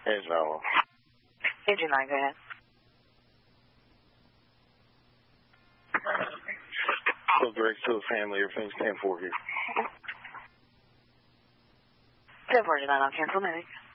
Hey, Noah. Agent 9, go ahead. So direct to the family, everything's 10-4 here. 10-4, Agent 9, I'll cancel medic.